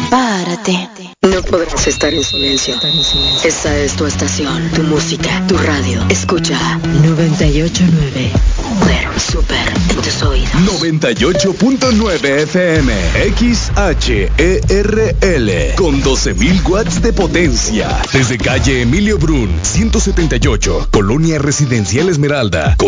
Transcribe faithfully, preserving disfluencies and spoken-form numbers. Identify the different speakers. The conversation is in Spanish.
Speaker 1: Prepárate.
Speaker 2: No podrás estar en silencio. Esta es tu estación, tu música, tu radio. Escucha noventa y ocho punto nueve. Ver Super en tus oídos.
Speaker 3: noventa y ocho punto nueve F M. X H E R L. Con doce mil watts de potencia. Desde calle Emilio Brun, ciento setenta y ocho. Colonia Residencial Esmeralda.